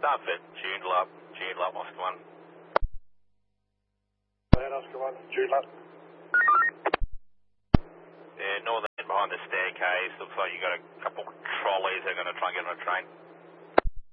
Dartford, Joondalup, Oscar 1. Oscar 1, Joondalup. Yeah, northern behind the staircase. Looks like you got a couple trolleys that are going to try and get on a train.